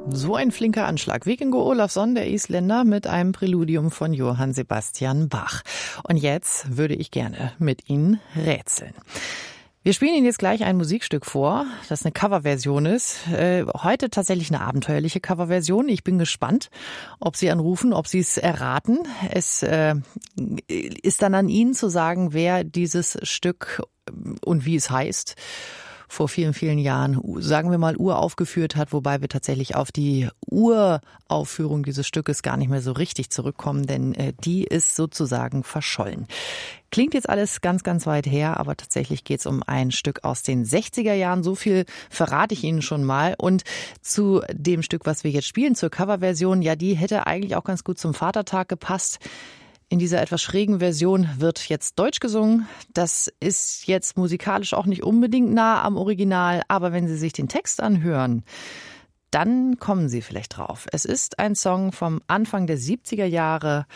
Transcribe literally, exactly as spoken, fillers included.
So ein flinker Anschlag. Víkingur Ólafsson, der Isländer, mit einem Präludium von Johann Sebastian Bach. Und jetzt würde ich gerne mit Ihnen rätseln. Wir spielen Ihnen jetzt gleich ein Musikstück vor, das eine Coverversion ist. Äh, heute tatsächlich eine abenteuerliche Coverversion. Ich bin gespannt, ob Sie anrufen, ob Sie es erraten. Es äh, ist dann an Ihnen zu sagen, wer dieses Stück und wie es heißt vor vielen, vielen Jahren, sagen wir mal, uraufgeführt hat, wobei wir tatsächlich auf die Uraufführung dieses Stückes gar nicht mehr so richtig zurückkommen, denn äh, die ist sozusagen verschollen. Klingt jetzt alles ganz, ganz weit her, aber tatsächlich geht es um ein Stück aus den sechziger Jahren. So viel verrate ich Ihnen schon mal. Und zu dem Stück, was wir jetzt spielen, zur Coverversion, ja, die hätte eigentlich auch ganz gut zum Vatertag gepasst. In dieser etwas schrägen Version wird jetzt Deutsch gesungen. Das ist jetzt musikalisch auch nicht unbedingt nah am Original, aber wenn Sie sich den Text anhören, dann kommen Sie vielleicht drauf. Es ist ein Song vom Anfang der siebziger Jahre